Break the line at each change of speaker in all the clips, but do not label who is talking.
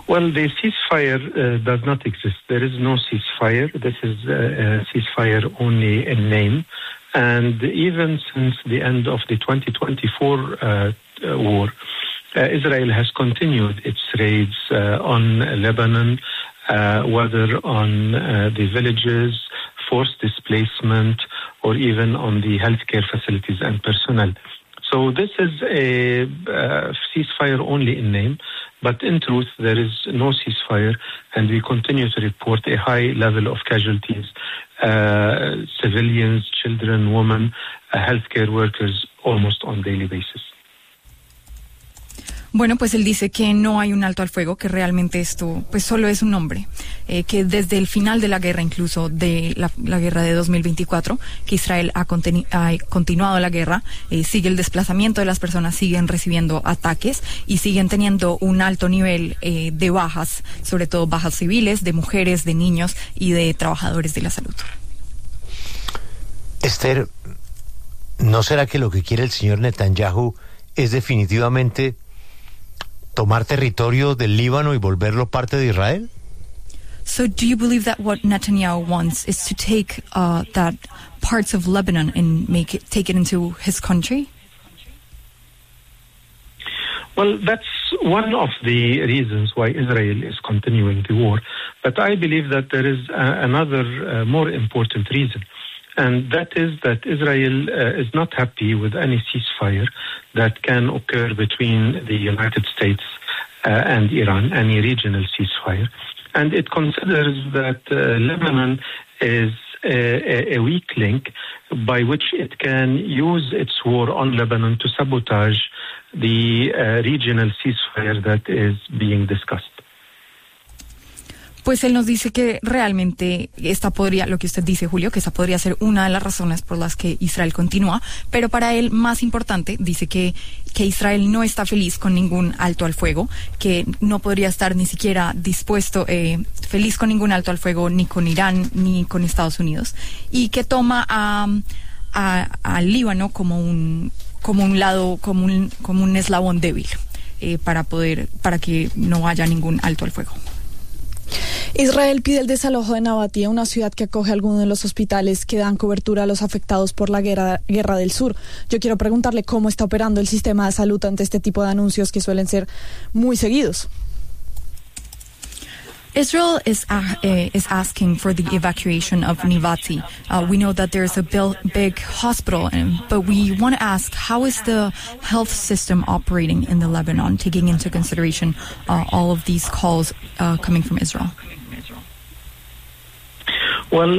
Well, the ceasefire does not exist. There is no ceasefire. This is a ceasefire only in name. And even since the end of the 2024 war, Israel has continued its raids on Lebanon, whether on the villages, forced displacement, or even on the healthcare facilities and personnel. So this is a ceasefire only in name, but in truth there is no ceasefire, and we continue to report a high level of casualties, civilians, children, women, healthcare workers, almost on daily basis.
Bueno, pues él dice que no hay un alto al fuego, que realmente esto pues solo es un nombre, que desde el final de la guerra, incluso de la guerra de 2024, que Israel ha continuado la guerra, sigue el desplazamiento de las personas, siguen recibiendo ataques y siguen teniendo un alto nivel de bajas, sobre todo bajas civiles, de mujeres, de niños y de trabajadores de la salud.
Esther, ¿no será que lo que quiere el señor Netanyahu es definitivamente tomar territorio del Líbano y volverlo parte de Israel?
So do you believe that what Netanyahu wants is to take that parts of Lebanon and take it into his country?
Well, that's one of the reasons why Israel is continuing the war. But I believe that there is another more important reason. And that is that Israel is not happy with any ceasefire that can occur between the United States and Iran, any regional ceasefire. And it considers that Lebanon is a weak link by which it can use its war on Lebanon to sabotage the regional ceasefire that is being discussed.
Pues él nos dice que realmente lo que usted dice, Julio, que esta podría ser una de las razones por las que Israel continúa, pero para él más importante, dice que Israel no está feliz con ningún alto al fuego, que no podría estar ni siquiera dispuesto, feliz con ningún alto al fuego, ni con Irán, ni con Estados Unidos, y que toma al Líbano como un eslabón débil, para que no haya ningún alto al fuego.
Israel pide el desalojo de Nabatieh, una ciudad que acoge algunos de los hospitales que dan cobertura a los afectados por la guerra del sur. Yo quiero preguntarle cómo está operando el sistema de salud ante este tipo de anuncios que suelen ser muy seguidos.
Israel is asking for the evacuation of Nabatieh. We know that there's a big hospital, but we want to ask, how is the health system operating in the Lebanon, taking into consideration all of these calls coming from Israel?
Well,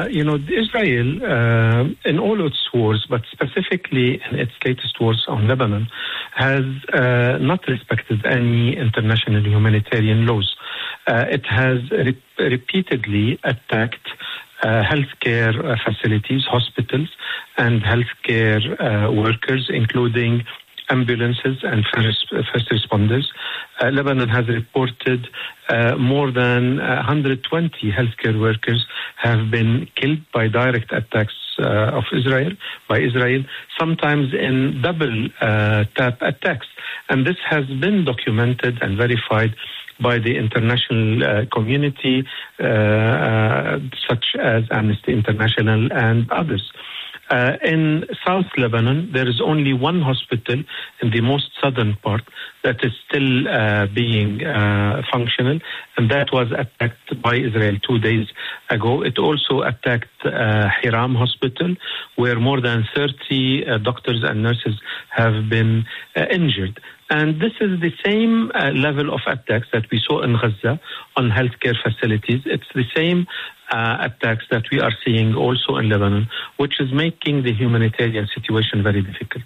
Israel, in all its wars, but specifically in its latest wars on Lebanon, has not respected any international humanitarian laws. It has repeatedly attacked healthcare facilities, hospitals, and healthcare workers, including ambulances and first responders. Lebanon has reported more than 120 healthcare workers have been killed by direct attacks by Israel, sometimes in double tap attacks. And this has been documented and verified by the international community, such as Amnesty International and others. In South Lebanon, there is only one hospital in the most southern part that is still being functional, and that was attacked by Israel 2 days ago. It also attacked Hiram Hospital, where more than 30 doctors and nurses have been injured. And this is the same level of attacks that we saw in Gaza on healthcare facilities. It's the same attacks that we are seeing also in Lebanon, which is making the humanitarian situation very difficult.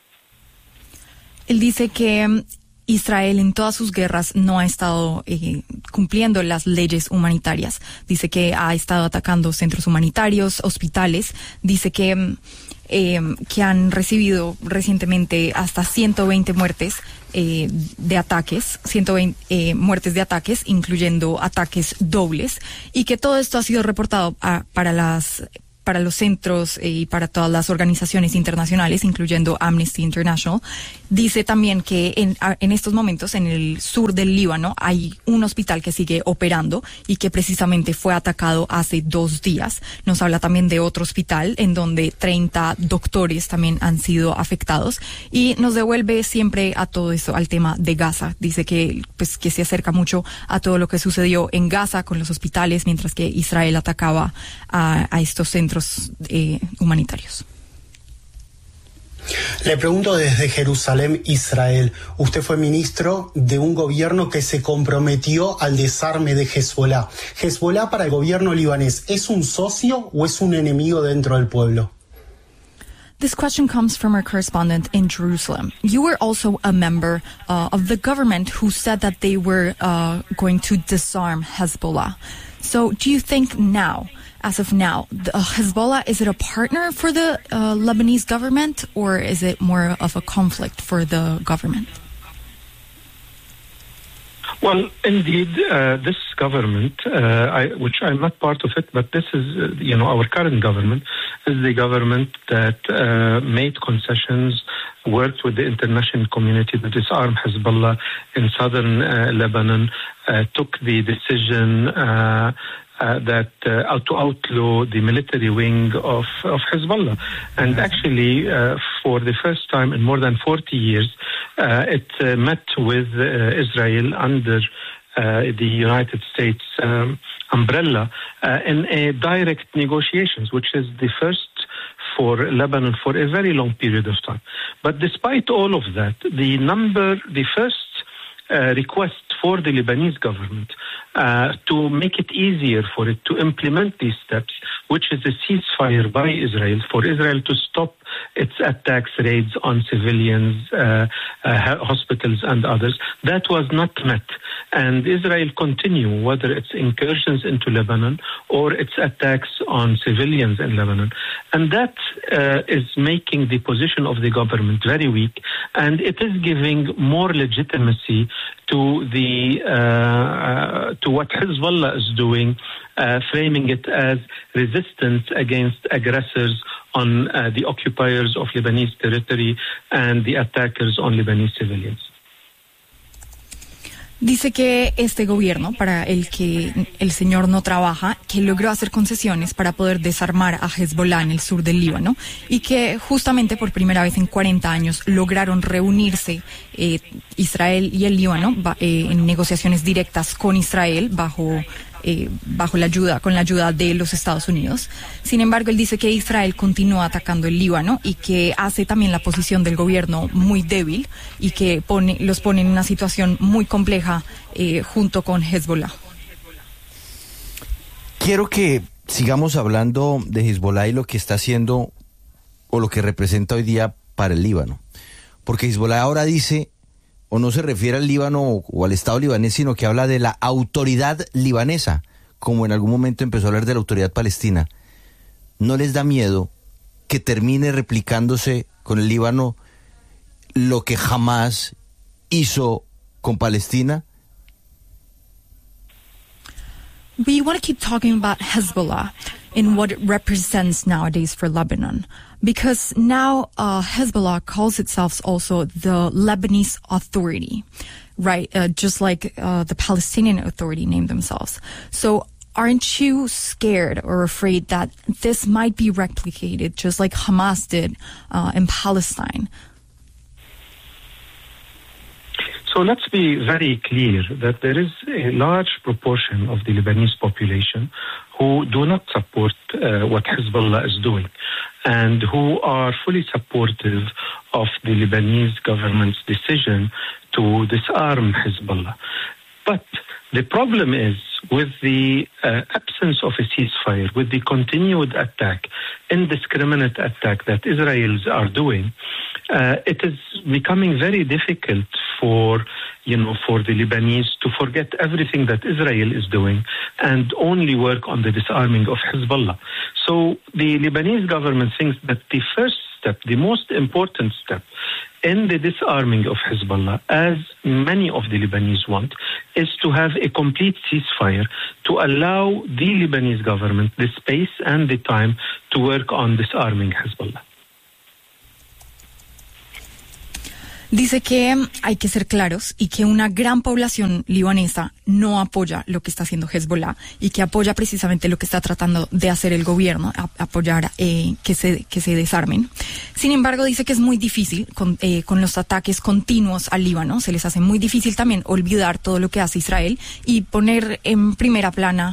Él dice que Israel en todas sus guerras no ha estado cumpliendo las leyes humanitarias. Dice que ha estado atacando centros humanitarios, hospitales. Dice que han recibido recientemente hasta 120 muertes de ataques, 120 muertes de ataques, incluyendo ataques dobles, y que todo esto ha sido reportado para para los centros y para todas las organizaciones internacionales, incluyendo Amnesty International. Dice también que en estos momentos en el sur del Líbano hay un hospital que sigue operando y que precisamente fue atacado hace 2 días. Nos habla también de otro hospital en donde 30 doctores también han sido afectados, y nos devuelve siempre a todo eso, al tema de Gaza. Dice que que se acerca mucho a todo lo que sucedió en Gaza con los hospitales mientras que Israel atacaba a estos centros humanitarios.
Le pregunto desde Jerusalén, Israel. Usted fue ministro de un gobierno que se comprometió al desarme de Hezbollah. ¿Hezbollah para el gobierno libanés es un socio o es un enemigo dentro del pueblo?
This question comes from our correspondent in Jerusalem. You were also a member of the government who said that they were going to disarm Hezbollah. So do you think now, as of now, Hezbollah, is it a partner for the Lebanese government, or is it more of a conflict for the government?
Well, indeed, this government, which I'm not part of it, but this is, our current government is the government that made concessions, worked with the international community to disarm Hezbollah in southern Lebanon, took the decision that to outlaw the military wing of Hezbollah. And actually, for the first time in more than 40 years, it met with Israel under the United States umbrella in a direct negotiations, which is the first for Lebanon for a very long period of time. But despite all of that, the first request for the Lebanese government to make it easier for it to implement these steps, which is a ceasefire by Israel, for Israel to stop its attacks, raids on civilians, hospitals and others, that was not met. And Israel continue, whether it's incursions into Lebanon or its attacks on civilians in Lebanon. And that is making the position of the government very weak, and it is giving more legitimacy to the to what Hezbollah is doing, framing it as resistance against aggressors on the occupiers of Lebanese territory and the attackers on Lebanese civilians.
Dice que este gobierno, para el que el señor no trabaja, que logró hacer concesiones para poder desarmar a Hezbollah en el sur del Líbano, y que justamente por primera vez en 40 años lograron reunirse Israel y el Líbano en negociaciones directas con Israel bajo con la ayuda de los Estados Unidos. Sin embargo, él dice que Israel continúa atacando el Líbano y que hace también la posición del gobierno muy débil y que los pone en una situación muy compleja junto con Hezbollah.
Quiero que sigamos hablando de Hezbollah y lo que está haciendo o lo que representa hoy día para el Líbano, porque Hezbollah ahora dice, o no se refiere al Líbano o al Estado libanés, sino que habla de la autoridad libanesa, como en algún momento empezó a hablar de la autoridad palestina. ¿No les da miedo que termine replicándose con el Líbano lo que Hamas hizo con Palestina?
We want to keep talking about Hezbollah and what it represents nowadays for Lebanon, because now Hezbollah calls itself also the Lebanese Authority, right? Just like the Palestinian Authority named themselves. So aren't you scared or afraid that this might be replicated just like Hamas did in Palestine?
So let's be very clear that there is a large proportion of the Lebanese population who do not support what Hezbollah is doing and who are fully supportive of the Lebanese government's decision to disarm Hezbollah. But the problem is with the absence of a ceasefire, with the continued attack, indiscriminate attack that Israelis are doing, it is becoming very difficult for the Lebanese to forget everything that Israel is doing and only work on the disarming of Hezbollah. So the Lebanese government thinks that the first step, the most important step, in the disarming of Hezbollah, as many of the Lebanese want, is to have a complete ceasefire to allow the Lebanese government the space and the time to work on disarming Hezbollah.
Dice que hay que ser claros y que una gran población libanesa no apoya lo que está haciendo Hezbollah y que apoya precisamente lo que está tratando de hacer el gobierno, apoyar que se desarmen. Sin embargo, dice que es muy difícil con los ataques continuos al Líbano. Se les hace muy difícil también olvidar todo lo que hace Israel y poner en primera plana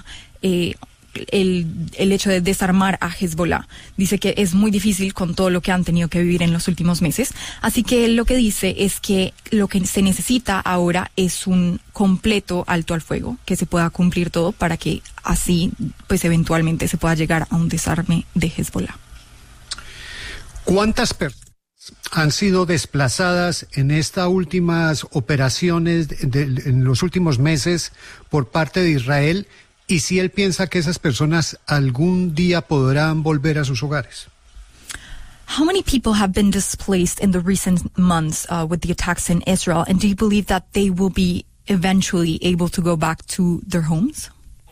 el hecho de desarmar a Hezbollah. Dice que es muy difícil con todo lo que han tenido que vivir en los últimos meses. Así que lo que dice es que lo que se necesita ahora es un completo alto al fuego, que se pueda cumplir todo para que así, pues eventualmente se pueda llegar a un desarme de Hezbollah.
¿Cuántas personas han sido desplazadas en estas últimas operaciones en los últimos meses por parte de Israel? Y si él piensa que esas personas algún día podrán volver a sus hogares.
How many people have been displaced in the recent months with the attacks in Israel? And do you believe that they will be eventually able to go back to their homes?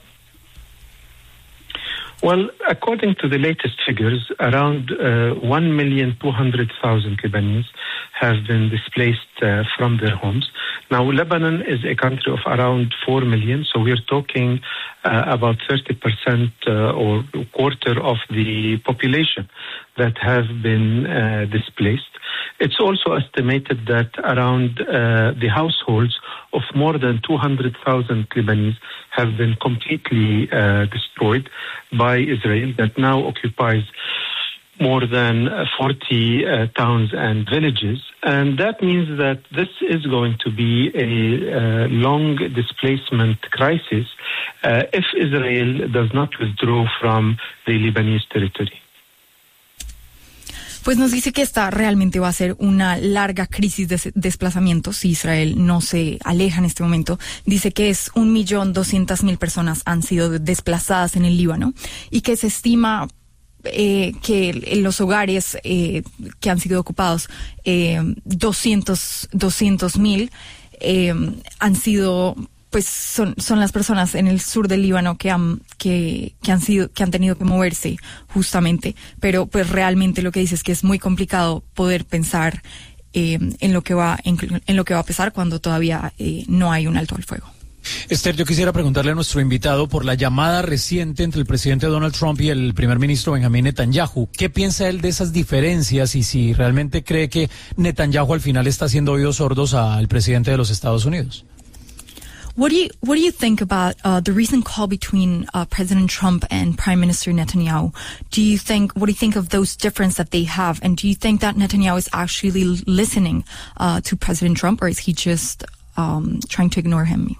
Well, according to the latest figures, around 1,200,000 Lebanese have been displaced from their homes. Now, Lebanon is a country of around 4 million, so we're talking about 30% or a quarter of the population that have been displaced. It's also estimated that around the households of more than 200,000 Lebanese have been completely destroyed by Israel, that now occupies more than 40 towns and villages. And that means that this is going to be a long displacement crisis if Israel does not withdraw from the Lebanese territory.
Pues nos dice que esta realmente va a ser una larga crisis de desplazamiento si Israel no se aleja en este momento. Dice que es 1.200.000 personas han sido desplazadas en el Líbano y que se estima que en los hogares que han sido ocupados 200.000 han sido, pues son las personas en el sur del Líbano que han tenido que moverse justamente, pero pues realmente lo que dice es que es muy complicado poder pensar en lo que va a pasar cuando todavía no hay un alto al fuego.
Esther, yo quisiera preguntarle a nuestro invitado por la llamada reciente entre el presidente Donald Trump y el primer ministro Benjamin Netanyahu. ¿Qué piensa él de esas diferencias y si realmente cree que Netanyahu al final está haciendo oídos sordos al presidente de los Estados Unidos?
What do you think about the recent call between President Trump and Prime Minister Netanyahu? What do you think of those differences that they have, and do you think that Netanyahu is actually listening to President Trump, or is he just trying to ignore him?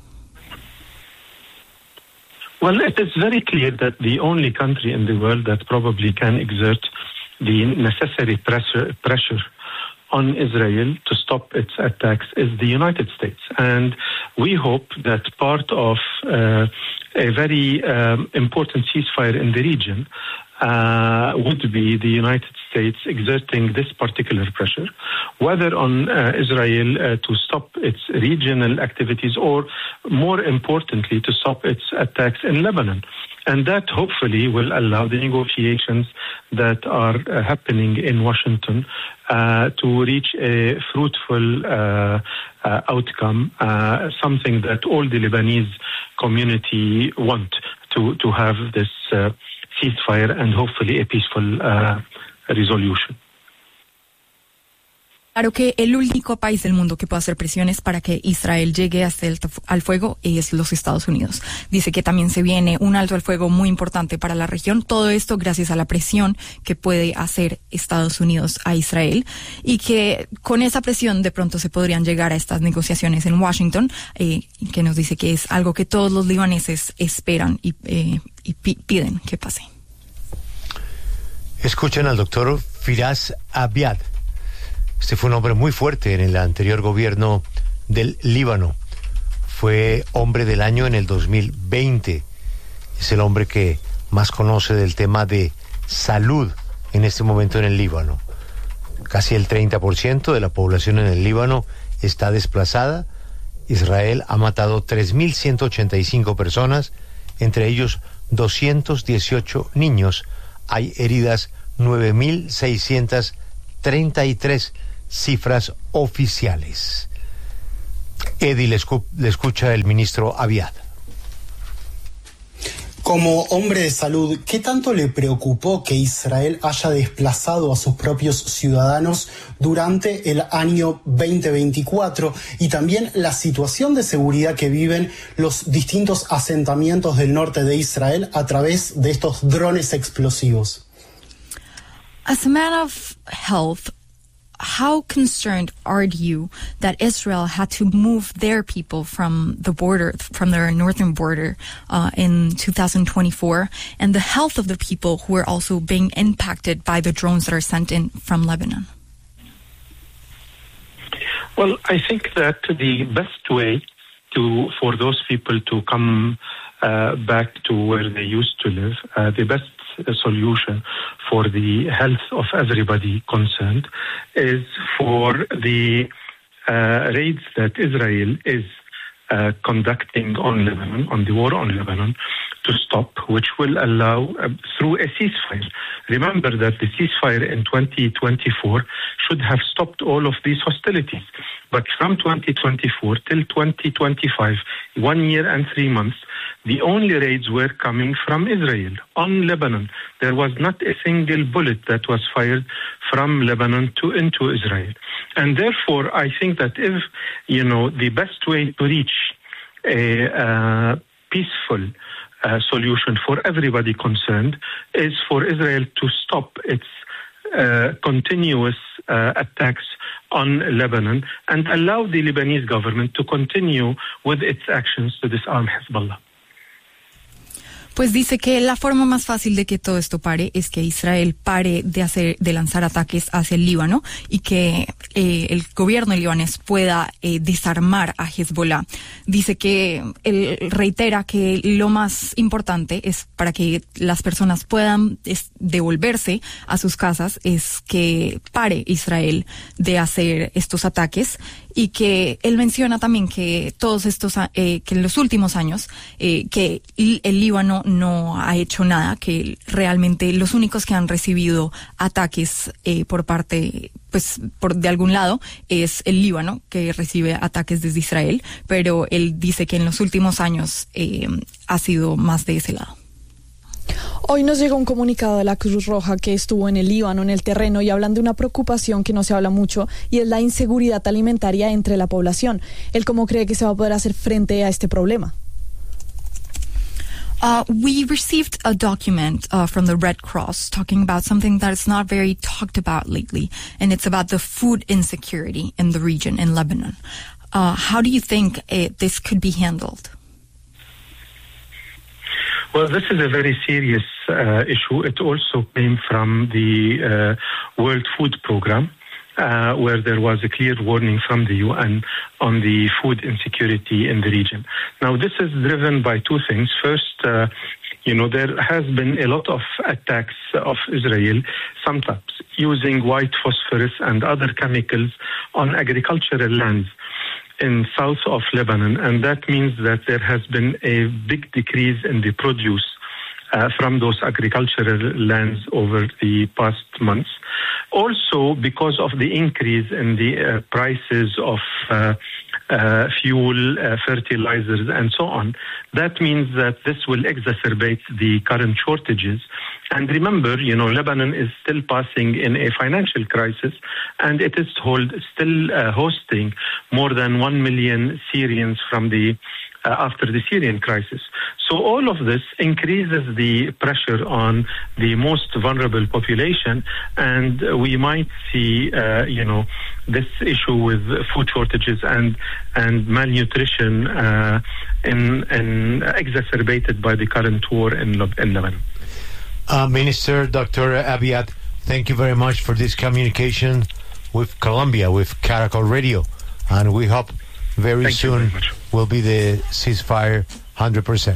Well, it is very clear that the only country in the world that probably can exert the necessary pressure on Israel to stop its attacks is the United States. And we hope that part of a very important ceasefire in the region would be the United States exerting this particular pressure, whether on Israel to stop its regional activities or, more importantly, to stop its attacks in Lebanon. And that hopefully will allow the negotiations that are happening in Washington to reach a fruitful outcome, something that all the Lebanese community want to have this ceasefire and hopefully a peaceful resolution.
Claro que el único país del mundo que puede hacer presiones para que Israel llegue hasta al fuego es los Estados Unidos. Dice que también se viene un alto al fuego muy importante para la región. Todo esto gracias a la presión que puede hacer Estados Unidos a Israel y que con esa presión de pronto se podrían llegar a estas negociaciones en Washington, que nos dice que es algo que todos los libaneses esperan y piden que pase.
Escuchen al doctor Firas Abiad. Este fue un hombre muy fuerte en el anterior gobierno del Líbano. Fue hombre del año en el 2020. Es el hombre que más conoce del tema de salud en este momento en el Líbano. Casi el 30% de la población en el Líbano está desplazada. Israel ha matado 3.185 personas, entre ellos 218 niños. Hay heridas 9.633, cifras oficiales. Eddie, le escucha el ministro Abiad.
Como hombre de salud, ¿qué tanto le preocupó que Israel haya desplazado a sus propios ciudadanos durante el año 2024 y también la situación de seguridad que viven los distintos asentamientos del norte de Israel a través de estos drones explosivos?
As a man of health, how concerned are you that Israel had to move their people from the border, from their northern border, in 2024, and the health of the people who are also being impacted by the drones that are sent in from Lebanon?
Well, I think that the best way for those people to come back to where they used to live, the best solution for the health of everybody concerned is for the raids that Israel is conducting on Lebanon, on the war on Lebanon, to stop, which will allow, through a ceasefire. Remember that the ceasefire in 2024 should have stopped all of these hostilities. But from 2024 till 2025, 1 year and 3 months, the only raids were coming from Israel on Lebanon. There was not a single bullet that was fired from Lebanon into Israel. And therefore, I think that if, the best way to reach a peaceful solution for everybody concerned is for Israel to stop its continuous attacks on Lebanon and allow the Lebanese government to continue with its actions to disarm Hezbollah.
Pues dice que la forma más fácil de que todo esto pare es que Israel pare de lanzar ataques hacia el Líbano y que el gobierno libanés pueda desarmar a Hezbollah. Dice que él reitera que lo más importante es para que las personas puedan devolverse a sus casas es que pare Israel de hacer estos ataques. Y que él menciona también que todos estos, que en los últimos años, que el Líbano no ha hecho nada, que realmente los únicos que han recibido ataques por parte, de algún lado, es el Líbano, que recibe ataques desde Israel, pero él dice que en los últimos años ha sido más de ese lado.
Hoy nos llegó un comunicado de la Cruz Roja que estuvo en el Líbano, en el terreno, y hablan de una preocupación que no se habla mucho, y es la inseguridad alimentaria entre la población. ¿Él cómo cree que se va a poder hacer frente a este problema?
We received a document from the Red Cross talking about something that is not very talked about lately, and it's about the food insecurity in the region, in Lebanon. How do you think this could be handled?
Well, this is a very serious issue. It also came from the World Food Programme, where there was a clear warning from the UN on the food insecurity in the region. Now, this is driven by two things. First, there has been a lot of attacks of Israel, sometimes using white phosphorus and other chemicals on agricultural lands in south of Lebanon, and that means that there has been a big decrease in the produce from those agricultural lands over the past months. Also, because of the increase in the prices of fuel, fertilizers, and so on, that means that this will exacerbate the current shortages. And remember, Lebanon is still passing in a financial crisis, and it is still hosting more than 1 million Syrians from after the Syrian crisis. So all of this increases the pressure on the most vulnerable population, and we might see, this issue with food shortages and malnutrition exacerbated by the current war in Lebanon.
Minister Dr. Abiad, thank you very much for this communication with Colombia, with Caracol Radio, and we hope very soon will be the ceasefire 100%.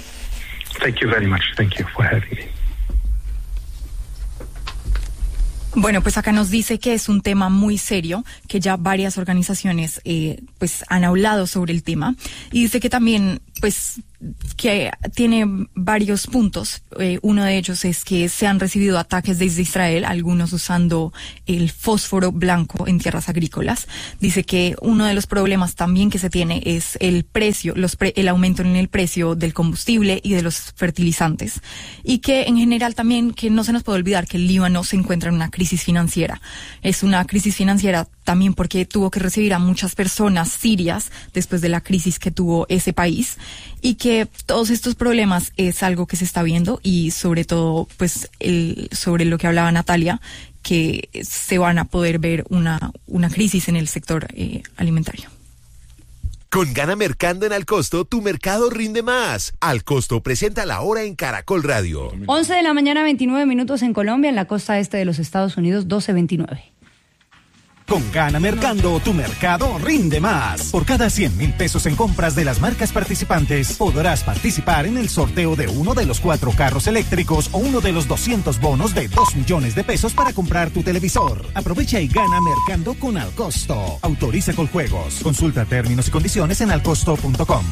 Thank you very much. Thank you for having me.
Bueno, pues acá nos dice que es un tema muy serio, que ya varias organizaciones pues han hablado sobre el tema, y dice que también pues que tiene varios puntos. Uno de ellos es que se han recibido ataques desde Israel, algunos usando el fósforo blanco en tierras agrícolas. Dice que uno de los problemas también que se tiene es el precio, el aumento en el precio del combustible y de los fertilizantes, y que en general también que no se nos puede olvidar que el Líbano se encuentra en una crisis financiera. Es una crisis financiera también porque tuvo que recibir a muchas personas sirias después de la crisis que tuvo ese país, y que todos estos problemas es algo que se está viendo, y sobre todo pues sobre lo que hablaba Natalia, que se van a poder ver una crisis en el sector alimentario.
Con Gana Mercando en Alcosto, tu mercado rinde más. Alcosto presenta la hora en Caracol Radio.
11 de la mañana, 29 minutos en Colombia, en la costa este de los Estados Unidos, 12:29.
Con Gana Mercando, tu mercado rinde más. Por cada 100.000 pesos en compras de las marcas participantes, podrás participar en el sorteo de uno de los 4 carros eléctricos o uno de los 200 bonos de 2 millones de pesos para comprar tu televisor. Aprovecha y gana Mercando con Alcosto. Autoriza Coljuegos. Consulta términos y condiciones en alcosto.com.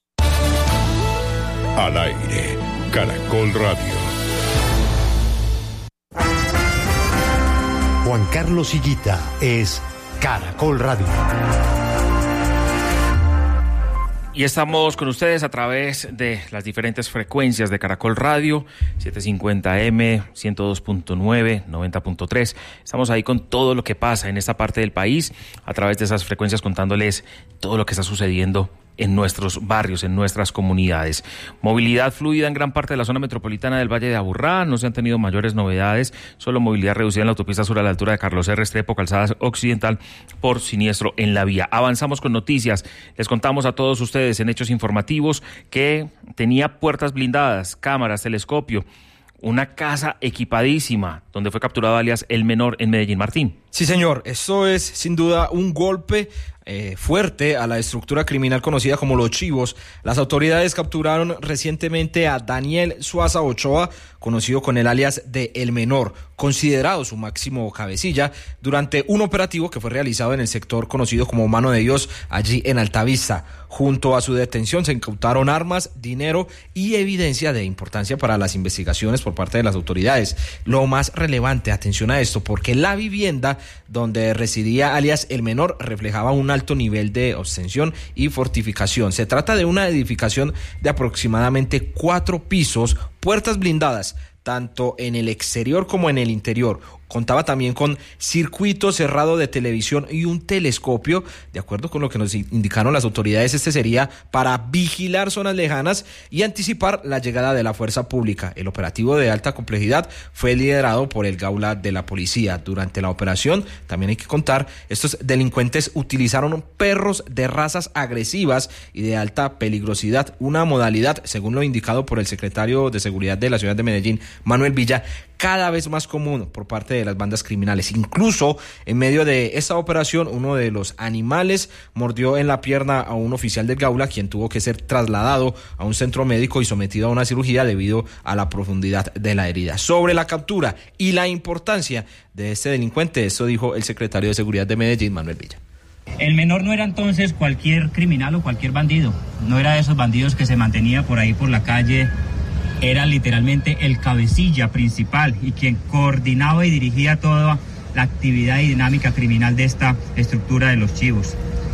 Al aire, Caracol Radio.
Juan Carlos Higuita es Caracol Radio.
Y estamos con ustedes a través de las diferentes frecuencias de Caracol Radio, 750M, 102.9, 90.3. Estamos ahí con todo lo que pasa en esta parte del país, a través de esas frecuencias contándoles todo lo que está sucediendo en nuestros barrios, en nuestras comunidades. Movilidad fluida en gran parte de la zona metropolitana del Valle de Aburrá, no se han tenido mayores novedades, solo movilidad reducida en la autopista sur a la altura de Carlos R. Restrepo, calzada occidental, por siniestro en la vía. Avanzamos con noticias, les contamos a todos ustedes en hechos informativos que tenía puertas blindadas, cámaras, telescopio, una casa equipadísima donde fue capturado alias El Menor en Medellín. Martín.
Sí, señor, esto es sin duda un golpe fuerte a la estructura criminal conocida como Los Chivos. Las autoridades capturaron recientemente a Daniel Suaza Ochoa, conocido con el alias de El Menor, considerado su máximo cabecilla, durante un operativo que fue realizado en el sector conocido como Mano de Dios, allí en Altavista. Junto a su detención se incautaron armas, dinero y evidencia de importancia para las investigaciones por parte de las autoridades. Lo más relevante, atención a esto, porque la vivienda donde residía alias El Menor reflejaba un alto nivel de obtención y fortificación. Se trata de una edificación de aproximadamente 4 pisos, puertas blindadas, tanto en el exterior como en el interior. Contaba también con circuito cerrado de televisión y un telescopio. De acuerdo con lo que nos indicaron las autoridades, este sería para vigilar zonas lejanas y anticipar la llegada de la fuerza pública. El operativo de alta complejidad fue liderado por el Gaula de la policía. Durante la operación, también hay que contar, estos delincuentes utilizaron perros de razas agresivas y de alta peligrosidad, una modalidad, según lo indicado por el secretario de Seguridad de la ciudad de Medellín, Manuel Villa, cada vez más común por parte de las bandas criminales. Incluso en medio de esta operación, uno de los animales mordió en la pierna a un oficial del Gaula, quien tuvo que ser trasladado a un centro médico y sometido a una cirugía debido a la profundidad de la herida. Sobre la captura y la importancia de este delincuente, esto dijo el secretario de Seguridad de Medellín, Manuel Villa.
El Menor no era entonces cualquier criminal o cualquier bandido, no era de esos bandidos que se mantenía por ahí por la calle. Era literalmente el cabecilla principal y quien coordinaba y dirigía toda la actividad y dinámica criminal de esta estructura de Los Chivos.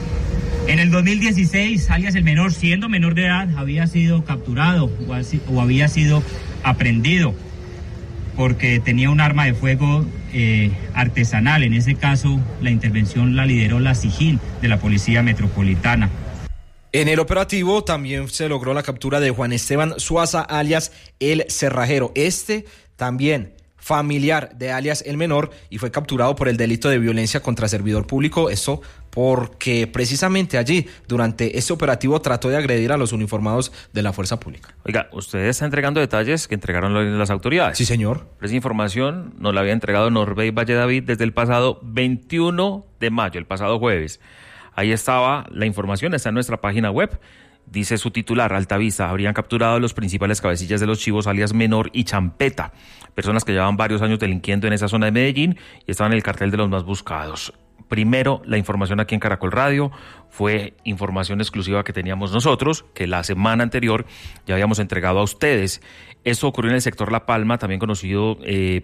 En el 2016, alias El Menor, siendo menor de edad, había sido capturado o había sido aprehendido porque tenía un arma de fuego artesanal. En ese caso, la intervención la lideró la SIJIN de la Policía Metropolitana.
En el operativo también se logró la captura de Juan Esteban Suaza, alias El Cerrajero. Este también familiar de alias El Menor, y fue capturado por el delito de violencia contra servidor público. Esto porque precisamente allí, durante este operativo, trató de agredir a los uniformados de la fuerza pública.
Oiga, usted está entregando detalles que entregaron las autoridades.
Sí, señor.
Esa información nos la había entregado Norbey Valle David desde el pasado 21 de mayo, el pasado jueves. Ahí estaba la información, está en nuestra página web Dice su titular, Altavista, habrían capturado a los principales cabecillas de los chivos, alias Menor y Champeta, personas que llevaban varios años delinquiendo en esa zona de Medellín y estaban en el cartel de los más buscados. Primero, la información aquí en Caracol Radio fue información exclusiva que teníamos nosotros, que la semana anterior ya habíamos entregado a ustedes. Esto ocurrió en el sector La Palma, también conocido,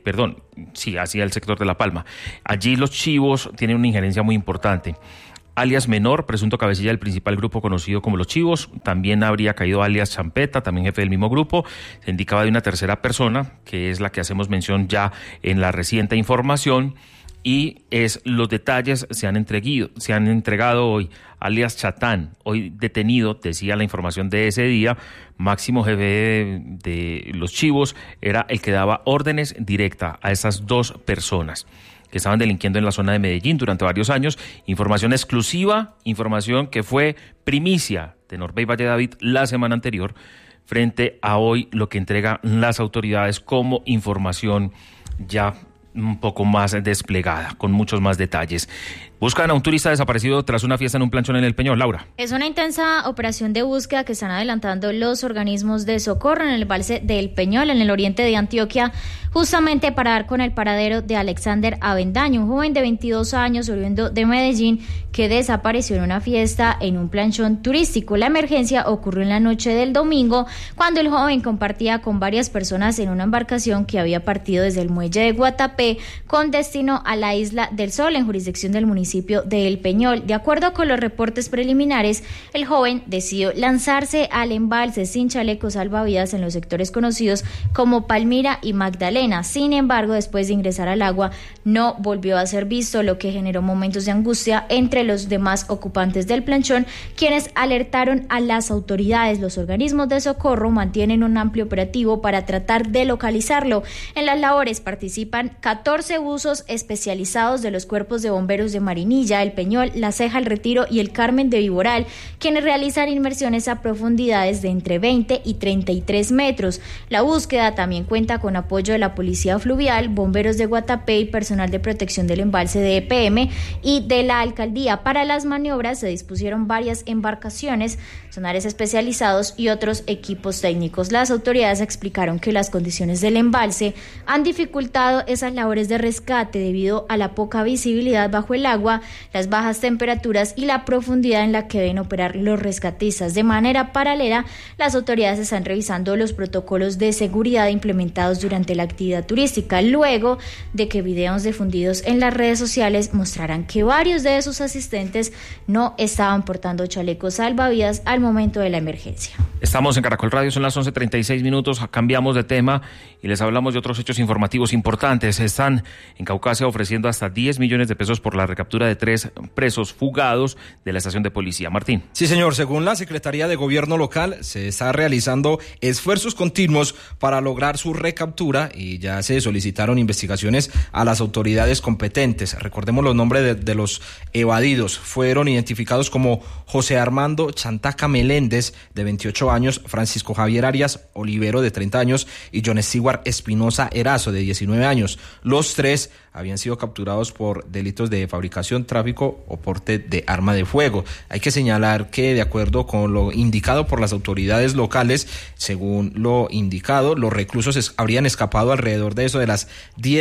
hacia el sector de La Palma. Allí los chivos tienen una injerencia muy importante. Alias Menor, presunto cabecilla del principal grupo conocido como Los Chivos, también habría caído alias Champeta, también jefe del mismo grupo. Se indicaba de una tercera persona, que es la que hacemos mención ya en la reciente información, y los detalles se han entregado hoy. Alias Chatán, hoy detenido, decía la información de ese día, máximo jefe de Los Chivos, era el que daba órdenes directas a esas dos personas que estaban delinquiendo en la zona de Medellín durante varios años. Información exclusiva, información que fue primicia de Norbey Valle David la semana anterior, frente a hoy lo que entregan las autoridades como información ya un poco más desplegada, con muchos más detalles. Buscan a un turista desaparecido tras una fiesta en un planchón en El Peñol. Laura.
Es una intensa operación de búsqueda que están adelantando los organismos de socorro en el embalse del Peñol, en el oriente de Antioquia, justamente para dar con el paradero de Alexander Avendaño, un joven de 22 años oriundo de Medellín que desapareció en una fiesta en un planchón turístico. La emergencia ocurrió en la noche del domingo, cuando el joven compartía con varias personas en una embarcación que había partido desde el muelle de Guatapé con destino a la Isla del Sol, en jurisdicción del municipio de El Peñol. De acuerdo con los reportes preliminares, el joven decidió lanzarse al embalse sin chalecos salvavidas en los sectores conocidos como Palmira y Magdalena. Sin embargo, después de ingresar al agua, no volvió a ser visto, lo que generó momentos de angustia entre los demás ocupantes del planchón, quienes alertaron a las autoridades. Los organismos de socorro mantienen un amplio operativo para tratar de localizarlo. En las labores participan 14 buzos especializados de los cuerpos de bomberos de Marinilla, El Peñol, La Ceja, El Retiro y El Carmen de Viboral, quienes realizan inmersiones a profundidades de entre 20 y 33 metros. La búsqueda también cuenta con apoyo de la Policía Fluvial, bomberos de Guatapé y personal de protección del embalse de EPM y de la Alcaldía. Para las maniobras se dispusieron varias embarcaciones, sonares especializados y otros equipos técnicos. Las autoridades explicaron que las condiciones del embalse han dificultado esas labores de rescate debido a la poca visibilidad bajo el agua, las bajas temperaturas y la profundidad en la que deben operar los rescatistas. De manera paralela, las autoridades están revisando los protocolos de seguridad implementados durante la actividad turística, luego de que videos difundidos en las redes sociales mostraran que varios de sus asistentes no estaban portando chalecos salvavidas al momento de la emergencia.
Estamos en Caracol Radio, son las 11:36 minutos, cambiamos de tema y les hablamos de otros hechos informativos importantes. Están en Caucasia ofreciendo hasta 10 millones de pesos por la recaptura de 3 presos fugados de la estación de policía. Martín.
Sí, señor. Según la Secretaría de Gobierno Local, se está realizando esfuerzos continuos para lograr su recaptura y ya se solicitaron investigaciones a las autoridades competentes. Recordemos los nombres de los evadidos. Fueron identificados como José Armando Chantaca Meléndez, de 28 años, Francisco Javier Arias Olivero, de 30 años, y John Stewart Espinosa Erazo, de 19 años. Los 3 habían sido capturados por delitos de fabricación, tráfico o porte de arma de fuego. Hay que señalar que, de acuerdo con lo indicado por las autoridades locales, según lo indicado, los reclusos habrían escapado alrededor de eso de las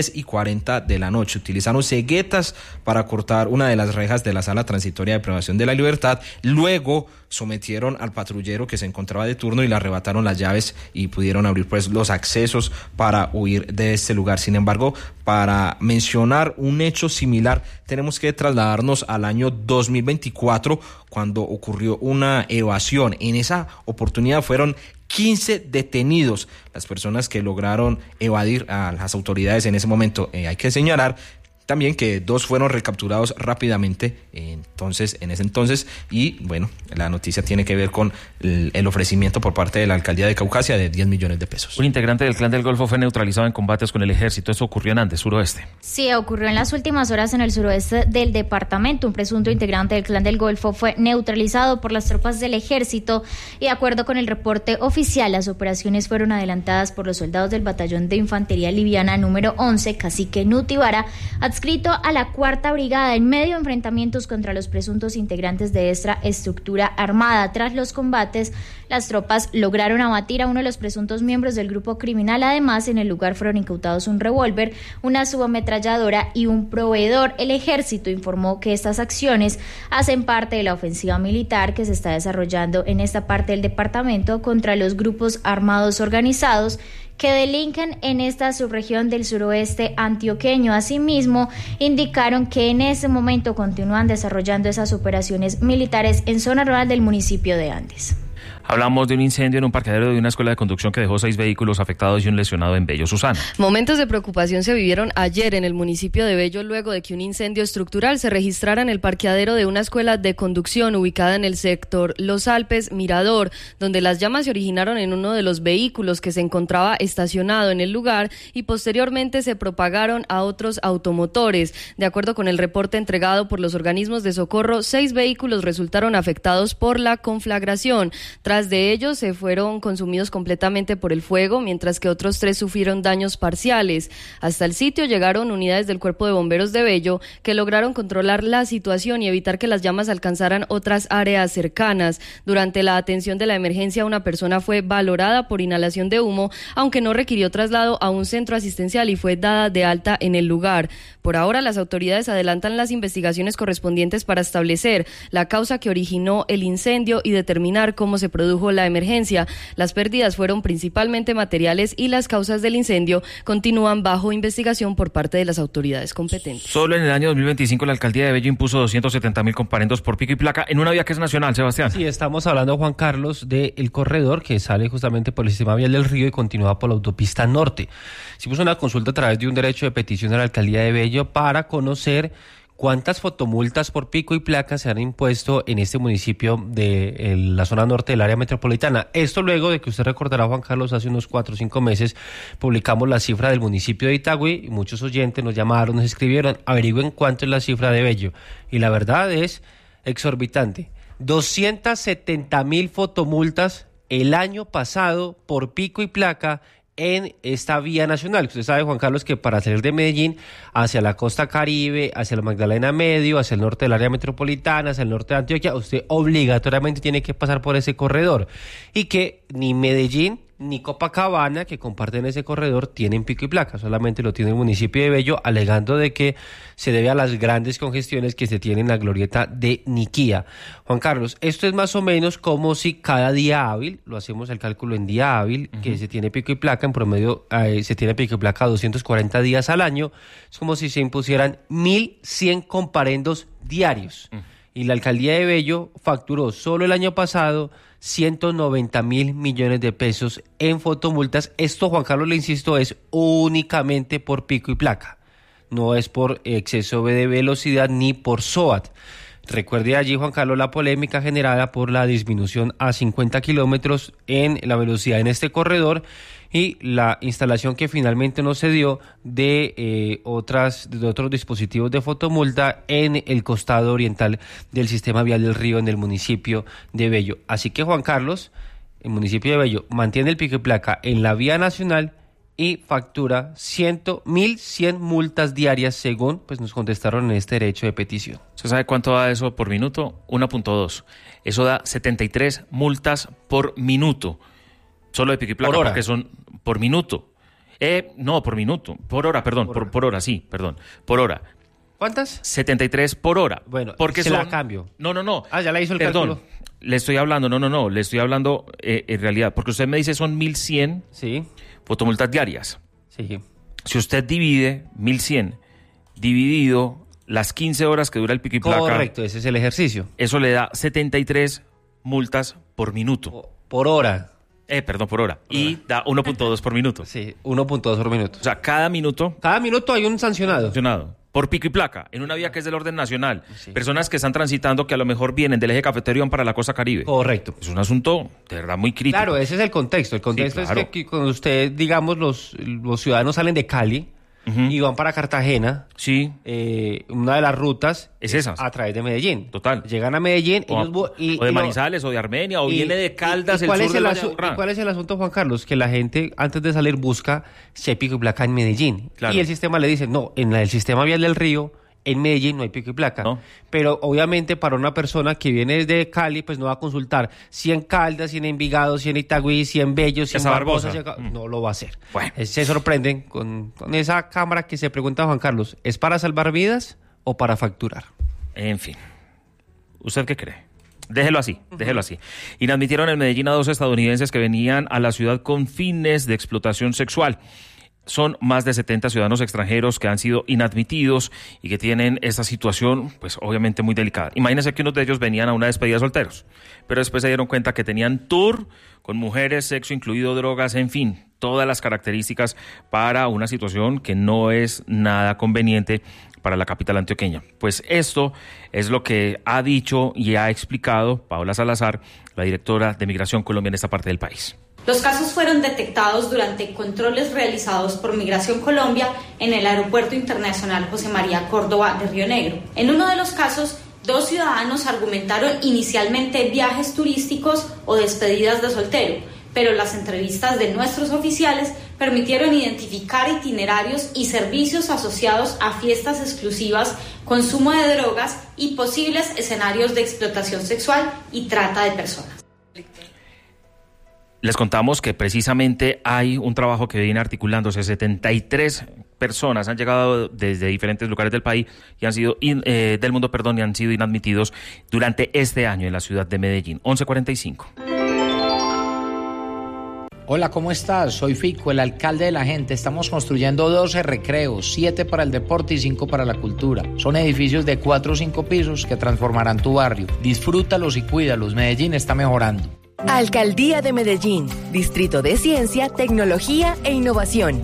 10:40 de la noche. Utilizaron ceguetas para cortar una de las rejas de la sala transitoria de privación de la libertad. Luego sometieron al patrullero que se encontraba de turno y le arrebataron las llaves y pudieron abrir pues los accesos para huir de este lugar. Sin embargo, para mencionar un hecho similar, tenemos que trasladarnos al año 2024, cuando ocurrió una evasión. En esa oportunidad fueron 15 detenidos las personas que lograron evadir a las autoridades en ese momento. Hay que señalar también que 2 fueron recapturados rápidamente en ese entonces, y bueno, la noticia tiene que ver con el ofrecimiento por parte de la Alcaldía de Caucasia de 10 millones de pesos.
Un integrante del Clan del Golfo fue neutralizado en combates con el ejército. Esto ocurrió en Andes, suroeste.
Sí, ocurrió en las últimas horas en el suroeste del departamento. Un presunto integrante del Clan del Golfo fue neutralizado por las tropas del ejército y, de acuerdo con el reporte oficial, las operaciones fueron adelantadas por los soldados del batallón de infantería liviana número 11, Cacique Nutibara, adscrito adscrito a la 4ª Brigada en medio de enfrentamientos contra los presuntos integrantes de esta estructura armada. Tras los combates, las tropas lograron abatir a uno de los presuntos miembros del grupo criminal. Además, en el lugar fueron incautados un revólver, una subametralladora y un proveedor. El ejército informó que estas acciones hacen parte de la ofensiva militar que se está desarrollando en esta parte del departamento contra los grupos armados organizados que delinquen en esta subregión del suroeste antioqueño. Asimismo, indicaron que en ese momento continúan desarrollando esas operaciones militares en zona rural del municipio de Andes.
Hablamos de un incendio en un parqueadero de una escuela de conducción que dejó 6 vehículos afectados y un lesionado en Bello. Susana.
Momentos de preocupación se vivieron ayer en el municipio de Bello luego de que un incendio estructural se registrara en el parqueadero de una escuela de conducción ubicada en el sector Los Alpes Mirador, donde las llamas se originaron en uno de los vehículos que se encontraba estacionado en el lugar y posteriormente se propagaron a otros automotores. De acuerdo con el reporte entregado por los organismos de socorro, 6 vehículos resultaron afectados por la conflagración. Tras de ellos se fueron consumidos completamente por el fuego, mientras que otros 3 sufrieron daños parciales. Hasta el sitio llegaron unidades del Cuerpo de Bomberos de Bello que lograron controlar la situación y evitar que las llamas alcanzaran otras áreas cercanas. Durante la atención de la emergencia, una persona fue valorada por inhalación de humo, aunque no requirió traslado a un centro asistencial y fue dada de alta en el lugar. Por ahora, las autoridades adelantan las investigaciones correspondientes para establecer la causa que originó el incendio y determinar cómo se produjo la emergencia. Las pérdidas fueron principalmente materiales y las causas del incendio continúan bajo investigación por parte de las autoridades competentes.
Solo en el año 2025 la alcaldía de Bello impuso 270.000 comparendos por pico y placa en una vía que es nacional, Sebastián.
Sí, estamos hablando, Juan Carlos, del corredor que sale justamente por el sistema vial del Río y continúa por la autopista norte. Hicimos una consulta a través de un derecho de petición a la alcaldía de Bello para conocer ¿cuántas fotomultas por pico y placa se han impuesto en este municipio de la zona norte del área metropolitana? Esto luego de que usted recordará, Juan Carlos, hace unos 4 o 5 meses publicamos la cifra del municipio de Itagüí y muchos oyentes nos llamaron, nos escribieron, averigüen cuánto es la cifra de Bello. Y la verdad es exorbitante. 270.000 fotomultas el año pasado por pico y placa en esta vía nacional. Usted sabe, Juan Carlos, que para salir de Medellín hacia la costa Caribe, hacia la Magdalena Medio, hacia el norte del área metropolitana, hacia el norte de Antioquia, usted obligatoriamente tiene que pasar por ese corredor. Y que ni Medellín ni Copacabana, que comparten ese corredor, tienen pico y placa, solamente lo tiene el municipio de Bello, alegando de que se debe a las grandes congestiones que se tienen en la glorieta de Niquía. Juan Carlos, esto es más o menos como si cada día hábil, lo hacemos el cálculo en día hábil, que se tiene pico y placa, en promedio se tiene pico y placa 240 días al año, es como si se impusieran 1.100 comparendos diarios. Y la alcaldía de Bello facturó solo el año pasado 190.000 millones de pesos en fotomultas. Esto, Juan Carlos, le insisto, es únicamente por pico y placa. No es por exceso de velocidad ni por SOAT. Recuerde allí, Juan Carlos, la polémica generada por la disminución a 50 kilómetros en la velocidad en este corredor y la instalación que finalmente no se dio de otros dispositivos de fotomulta en el costado oriental del sistema vial del Río en el municipio de Bello. Así que, Juan Carlos, el municipio de Bello mantiene el pico y placa en la vía nacional y factura 1.100 multas diarias, según pues nos contestaron en este derecho de petición.
¿Usted sabe cuánto da eso por minuto? 1.2. Eso da 73 multas por minuto. Solo de pico y placa,
por hora.
Porque son por minuto. No, por minuto. Por hora, perdón. Por hora, sí, perdón. Por hora.
¿Cuántas?
73 por hora.
Bueno,
porque
se la cambio.
No.
Ya la hizo el
cálculo. Le estoy hablando, no. Le estoy hablando en realidad. Porque usted me dice son 1.100
sí.
fotomultas diarias.
Sí.
Si usted divide 1.100 dividido las 15 horas que dura el pico y placa.
Correcto, ese es el ejercicio.
Eso le da 73 multas por minuto.
Por hora.
Perdón, por hora. Y da 1.2 por minuto.
Sí, 1.2 por minuto.
O sea, cada minuto
hay un sancionado.
Por pico y placa, en una vía que es del orden nacional. Sí. Personas que están transitando que a lo mejor vienen del eje cafetero para la costa Caribe.
Correcto.
Es un asunto de verdad muy crítico.
Claro, ese es el contexto. El contexto sí, claro. Es que cuando usted, digamos, los ciudadanos salen de Cali y van para Cartagena.
Sí.
Una de las rutas
es esa,
a través de Medellín.
Total.
Llegan a Medellín.
O de Manizales o de Armenia, o viene de Caldas,
¿cuál es el asunto, Juan Carlos? Que la gente antes de salir busca si hay pico y placa en Medellín.
Claro.
Y el sistema le dice, no, en el sistema vial del río, en Medellín no hay pico y placa.
No.
Pero obviamente para una persona que viene desde Cali, pues no va a consultar si en Caldas, si en Envigado, si en Itagüí, si en Bello, si en Barbosa. No lo va a hacer.
Bueno.
Se sorprenden con esa cámara que se pregunta Juan Carlos, ¿es para salvar vidas o para facturar?
En fin, ¿usted qué cree? Déjelo así. Inadmitieron en Medellín a 2 estadounidenses que venían a la ciudad con fines de explotación sexual. Son más de 70 ciudadanos extranjeros que han sido inadmitidos y que tienen esta situación, pues obviamente muy delicada. Imagínense que unos de ellos venían a una despedida de solteros, pero después se dieron cuenta que tenían tour con mujeres, sexo incluido, drogas, en fin, todas las características para una situación que no es nada conveniente para la capital antioqueña. Pues esto es lo que ha dicho y ha explicado Paola Salazar, la directora de Migración Colombia en esta parte del país.
Los casos fueron detectados durante controles realizados por Migración Colombia en el Aeropuerto Internacional José María Córdoba de Río Negro. En uno de los casos, 2 ciudadanos argumentaron inicialmente viajes turísticos o despedidas de soltero, pero las entrevistas de nuestros oficiales permitieron identificar itinerarios y servicios asociados a fiestas exclusivas, consumo de drogas y posibles escenarios de explotación sexual y trata de personas.
Les contamos que precisamente hay un trabajo que viene articulándose. 73 personas han llegado desde diferentes lugares del país y han sido del mundo, y han sido inadmitidos durante este año en la ciudad de Medellín. 11:45.
Hola, ¿cómo estás? Soy Fico, el alcalde de la gente. Estamos construyendo 12 recreos, 7 para el deporte y 5 para la cultura. Son edificios de 4 o 5 pisos que transformarán tu barrio. Disfrútalos y cuídalos. Medellín está mejorando.
Alcaldía de Medellín, Distrito de Ciencia, Tecnología e Innovación.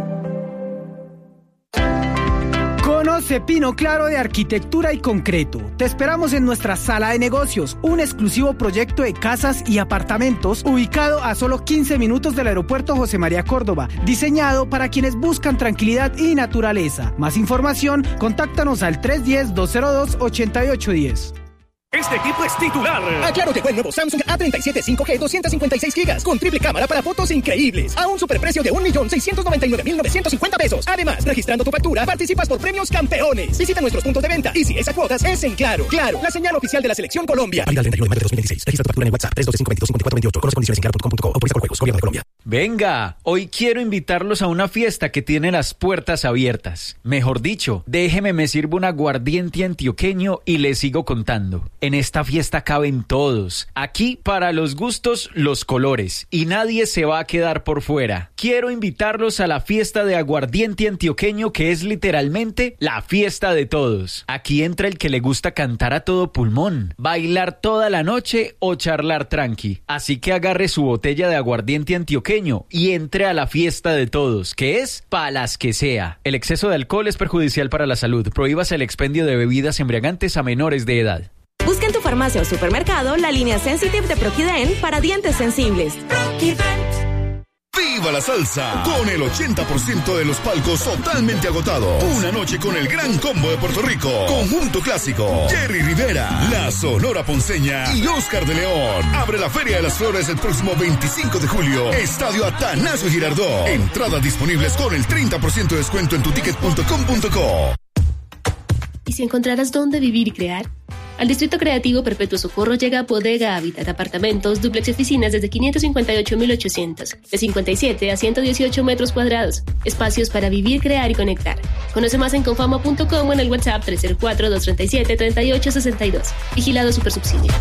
Conoce Pino Claro de Arquitectura y Concreto. Te esperamos en nuestra sala de negocios, un exclusivo proyecto de casas y apartamentos ubicado a solo 15 minutos del aeropuerto José María Córdoba, diseñado para quienes buscan tranquilidad y naturaleza. Más información, contáctanos al 310-202-8810.
Este equipo es titular. A Claro llegó el nuevo Samsung A37 5G 256 GB con triple cámara para fotos increíbles a un superprecio de 1.699.950 pesos. Además, registrando tu factura, participas por premios campeones. Visita nuestros puntos de venta y si esa cuotas es en Claro. Claro, la señal oficial de la Selección Colombia. Válida el 31 de mayo de 2016. Registra tu factura en el WhatsApp 325-225428. Conoce condiciones en claro.com.co. Autoriza con juegos. Gobierno de Colombia.
Venga, hoy quiero invitarlos a una fiesta que tiene las puertas abiertas. Mejor dicho, déjeme me sirvo un aguardiente antioqueño y les sigo contando. En esta fiesta caben todos. Aquí, para los gustos, los colores. Y nadie se va a quedar por fuera. Quiero invitarlos a la fiesta de aguardiente antioqueño, que es literalmente la fiesta de todos. Aquí entra el que le gusta cantar a todo pulmón, bailar toda la noche o charlar tranqui. Así que agarre su botella de aguardiente antioqueño y entre a la fiesta de todos, que es pa' las que sea. El exceso de alcohol es perjudicial para la salud. Prohíbase el expendio de bebidas embriagantes a menores de edad.
Busca en tu farmacia o supermercado la línea Sensitive de Proquident para dientes sensibles.
¡Viva la salsa! Con el 80% de los palcos totalmente agotados. Una noche con el gran combo de Puerto Rico. Conjunto Clásico. Jerry Rivera, La Sonora Ponceña y Oscar de León. Abre la Feria de las Flores el próximo 25 de julio. Estadio Atanasio Girardot. Entradas disponibles con el 30% de descuento en tuticket.com.co.
¿Y si encontraras dónde vivir y crear? Al Distrito Creativo Perpetuo Socorro llega Bodega Habitat, apartamentos, dúplex y oficinas desde 558.800, de 57 a 118 metros cuadrados, espacios para vivir, crear y conectar. Conoce más en confama.com o en el WhatsApp 304-237-3862. Vigilado Supersubsidio.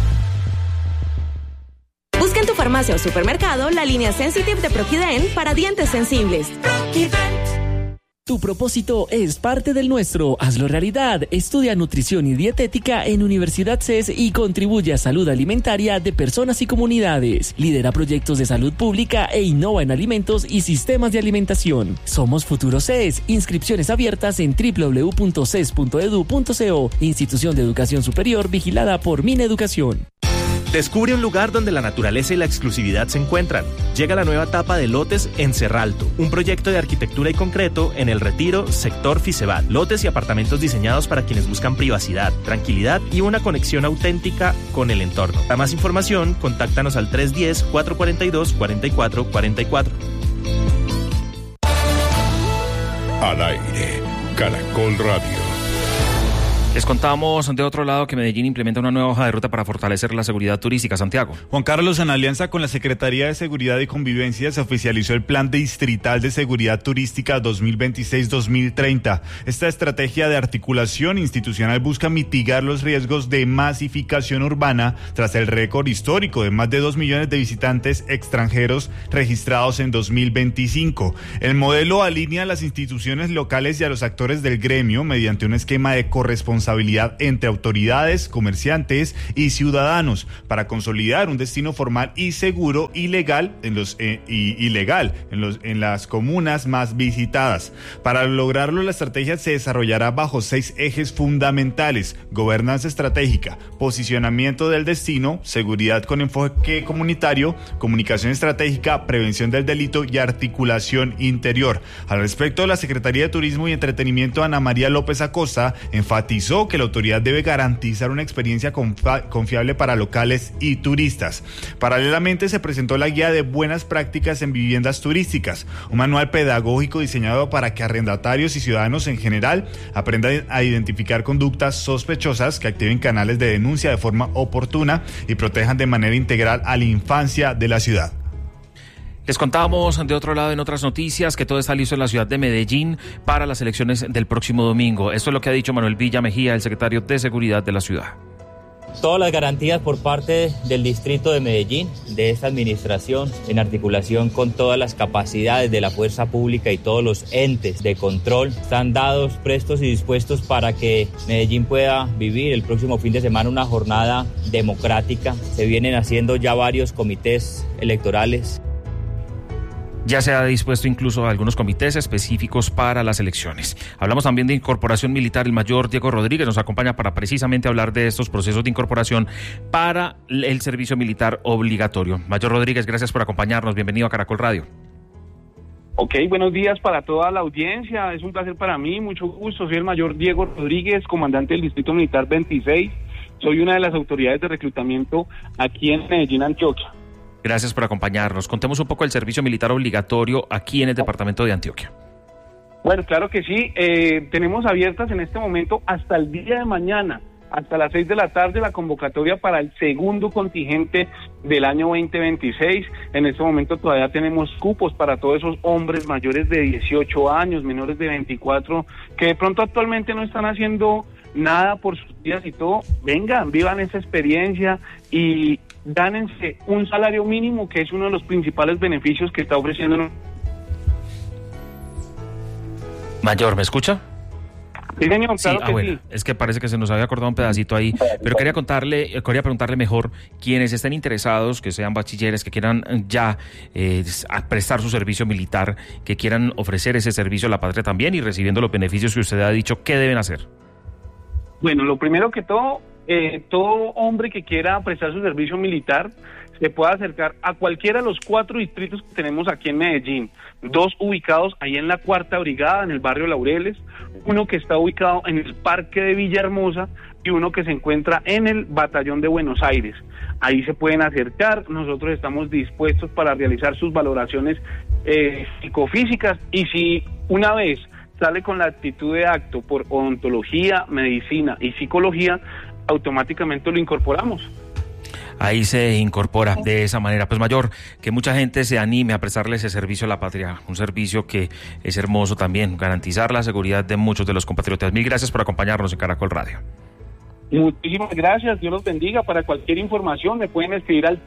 Busca en tu farmacia o supermercado la línea Sensitive de Proquident para dientes sensibles.
Tu propósito es parte del nuestro. Hazlo realidad. Estudia nutrición y dietética en Universidad CES y contribuye a salud alimentaria de personas y comunidades. Lidera proyectos de salud pública e innova en alimentos y sistemas de alimentación. Somos Futuro CES. Inscripciones abiertas en www.ces.edu.co. Institución de Educación Superior vigilada por Mineducación.
Descubre un lugar donde la naturaleza y la exclusividad se encuentran. Llega la nueva etapa de lotes en Cerralto, un proyecto de arquitectura y concreto en El Retiro, sector Fisebat. Lotes y apartamentos diseñados para quienes buscan privacidad, tranquilidad y una conexión auténtica con el entorno. Para más información, contáctanos al 310-442-4444.
Al aire, Caracol Radio.
Les contamos de otro lado que Medellín implementa una nueva hoja de ruta para fortalecer la seguridad turística. Santiago.
Juan Carlos, en alianza con la Secretaría de Seguridad y Convivencia se oficializó el Plan Distrital de Seguridad Turística 2026-2030. Esta estrategia de articulación institucional busca mitigar los riesgos de masificación urbana tras el récord histórico de más de 2 millones de visitantes extranjeros registrados en 2025. El modelo alinea a las instituciones locales y a los actores del gremio mediante un esquema de corresponsabilidad entre autoridades, comerciantes y ciudadanos para consolidar un destino formal y seguro y legal en las comunas más visitadas. Para lograrlo, la estrategia se desarrollará bajo 6 ejes fundamentales: gobernanza estratégica, posicionamiento del destino, seguridad con enfoque comunitario, comunicación estratégica, prevención del delito y articulación interior. Al respecto, la Secretaría de Turismo y Entretenimiento, Ana María López Acosta, enfatizó que la autoridad debe garantizar una experiencia confiable para locales y turistas. Paralelamente, se presentó la guía de buenas prácticas en viviendas turísticas, un manual pedagógico diseñado para que arrendatarios y ciudadanos en general aprendan a identificar conductas sospechosas, que activen canales de denuncia de forma oportuna y protejan de manera integral a la infancia de la ciudad.
Les contábamos de otro lado en otras noticias que todo está listo en la ciudad de Medellín para las elecciones del próximo domingo. Esto es lo que ha dicho Manuel Villa Mejía, el secretario de Seguridad de la ciudad.
Todas las garantías por parte del distrito de Medellín, de esta administración, en articulación con todas las capacidades de la fuerza pública y todos los entes de control, están dados, prestos y dispuestos para que Medellín pueda vivir el próximo fin de semana una jornada democrática. Se vienen haciendo ya varios comités electorales.
Ya se ha dispuesto incluso algunos comités específicos para las elecciones. Hablamos también de incorporación militar. El mayor Diego Rodríguez nos acompaña para precisamente hablar de estos procesos de incorporación para el servicio militar obligatorio. Mayor Rodríguez, gracias por acompañarnos. Bienvenido a Caracol Radio.
Ok, buenos días para toda la audiencia. Es un placer para mí, mucho gusto. Soy el mayor Diego Rodríguez, comandante del Distrito Militar 26. Soy una de las autoridades de reclutamiento aquí en Medellín, Antioquia.
Gracias por acompañarnos. Contemos un poco del servicio militar obligatorio aquí en el departamento de Antioquia.
Bueno, claro que sí. Tenemos abiertas en este momento hasta el día de mañana, hasta las 6 de la tarde, la convocatoria para el segundo contingente del año 2026. En este momento todavía tenemos cupos para todos esos hombres mayores de 18 años, menores de 24, que de pronto actualmente no están haciendo nada por sus vidas y todo. Vengan, vivan esa experiencia y gánense un salario mínimo, que es uno de los principales beneficios que está ofreciendo.
Mayor, ¿me escucha?
Sí, señor, claro que
bueno,
sí.
Es que parece que se nos había cortado un pedacito ahí, pero quería preguntarle mejor, quienes estén interesados, que sean bachilleres, que quieran ya prestar su servicio militar, que quieran ofrecer ese servicio a la patria también y recibiendo los beneficios que usted ha dicho, ¿qué deben hacer?
Bueno, lo primero que todo hombre que quiera prestar su servicio militar se puede acercar a cualquiera de los 4 distritos que tenemos aquí en Medellín. 2 ubicados ahí en la 4ª Brigada, en el barrio Laureles, uno que está ubicado en el Parque de Villahermosa y uno que se encuentra en el Batallón de Buenos Aires. Ahí se pueden acercar, nosotros estamos dispuestos para realizar sus valoraciones psicofísicas, y si una vez sale con la actitud de acto por odontología, medicina y psicología, automáticamente lo incorporamos.
Ahí se incorpora de esa manera. Pues mayor, que mucha gente se anime a prestarle ese servicio a la patria, un servicio que es hermoso también, garantizar la seguridad de muchos de los compatriotas. Mil gracias por acompañarnos en Caracol Radio.
Muchísimas gracias, Dios los bendiga. Para cualquier información me pueden escribir al